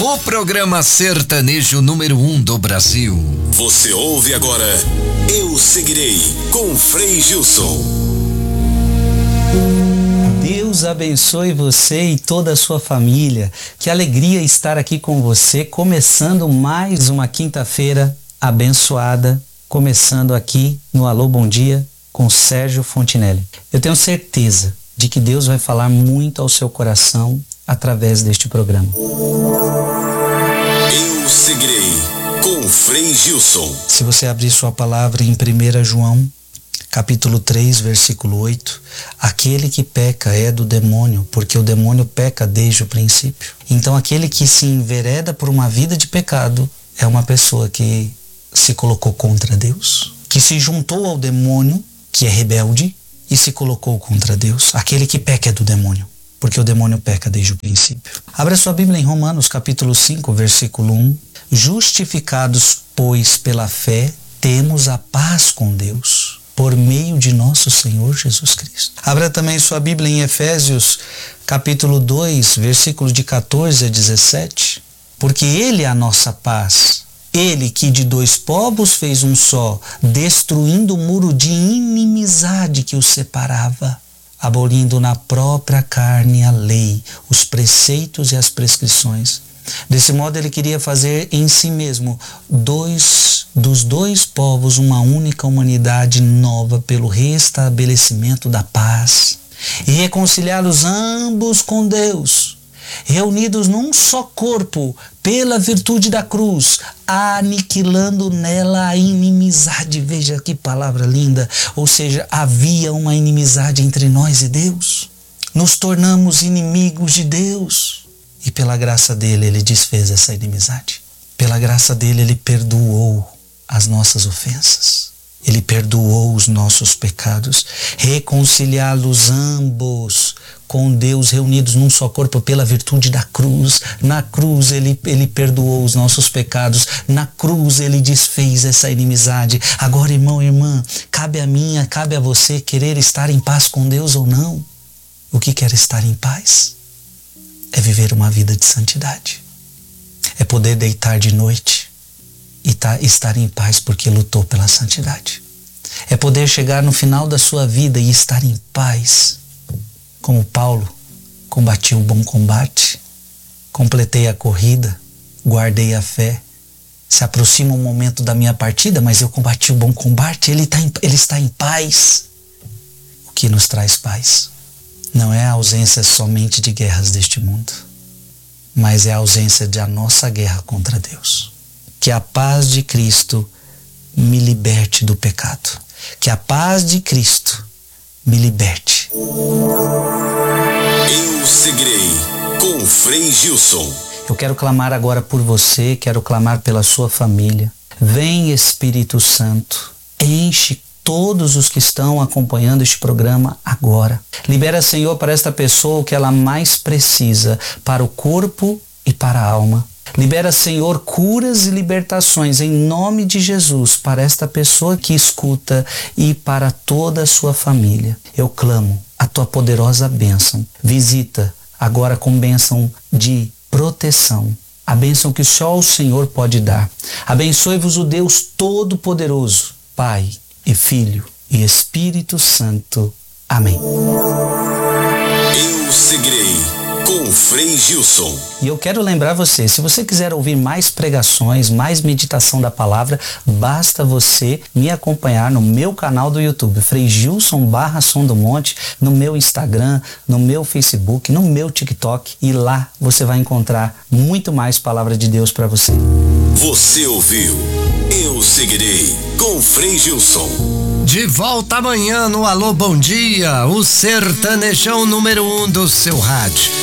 o programa sertanejo número 1 do Brasil. Você ouve agora Eu Seguirei, com Frei Gilson. Deus abençoe você e toda a sua família. Que alegria estar aqui com você, começando mais uma quinta-feira abençoada, começando aqui no Alô Bom Dia com Sérgio Fontinelli. Eu tenho certeza de que Deus vai falar muito ao seu coração através deste programa. Eu Seguirei, com Frei Gilson. Se você abrir sua palavra em 1 João, capítulo 3, versículo 8, aquele que peca é do demônio, porque o demônio peca desde o princípio. Então aquele que se envereda por uma vida de pecado é uma pessoa que se colocou contra Deus, que se juntou ao demônio, que é rebelde, e se colocou contra Deus. Aquele que peca é do demônio, porque o demônio peca desde o princípio. Abra sua Bíblia em Romanos, capítulo 5, versículo 1. Justificados, pois, pela fé, temos a paz com Deus, por meio de nosso Senhor Jesus Cristo. Abra também sua Bíblia em Efésios, capítulo 2, versículo de 14 a 17. Porque Ele é a nossa paz. Ele que de dois povos fez um só, destruindo o muro de inimizade que os separava, abolindo na própria carne a lei, os preceitos e as prescrições. Desse modo ele queria fazer em si mesmo dos dois povos uma única humanidade nova pelo restabelecimento da paz e reconciliá-los ambos com Deus, reunidos num só corpo pela virtude da cruz, aniquilando nela a inimizade. Veja que palavra linda! Ou seja, havia uma inimizade entre nós e Deus. Nos tornamos inimigos de Deus. E pela graça dele, ele desfez essa inimizade. Pela graça dele, ele perdoou as nossas ofensas. Ele perdoou os nossos pecados. Reconciliá-los ambos com Deus, reunidos num só corpo pela virtude da cruz. Na cruz ele perdoou os nossos pecados. Na cruz ele desfez essa inimizade. Agora, irmão e irmã, cabe a mim, cabe a você querer estar em paz com Deus ou não. O que quer estar em paz? É viver uma vida de santidade. É poder deitar de noite e estar em paz porque lutou pela santidade. É poder chegar no final da sua vida e estar em paz. Como Paulo, combati o bom combate, completei a corrida, guardei a fé. Se aproxima o momento da minha partida, mas eu combati o bom combate, ele está em paz. O que nos traz paz não é a ausência somente de guerras deste mundo, mas é a ausência da nossa guerra contra Deus. Que a paz de Cristo me liberte do pecado. Que a paz de Cristo me liberte. Eu Seguirei, com Frei Gilson. Eu quero clamar agora por você, quero clamar pela sua família. Vem, Espírito Santo, enche todos os que estão acompanhando este programa agora. Libera, Senhor, para esta pessoa o que ela mais precisa, para o corpo e para a alma. Libera, Senhor, curas e libertações em nome de Jesus para esta pessoa que escuta e para toda a sua família. Eu clamo a tua poderosa bênção. Visita agora com bênção de proteção. A bênção que só o Senhor pode dar. Abençoe-vos o Deus Todo-Poderoso, Pai e Filho e Espírito Santo. Amém. Eu Seguirei, com Frei Gilson. E eu quero lembrar você, se você quiser ouvir mais pregações, mais meditação da palavra, basta você me acompanhar no meu canal do YouTube, Frei Gilson /Som do Monte, no meu Instagram, no meu Facebook, no meu TikTok, e lá você vai encontrar muito mais palavra de Deus para você. Você ouviu Eu Seguirei, com Frei Gilson. De volta amanhã no Alô Bom Dia, o sertanejão número 1 do seu rádio.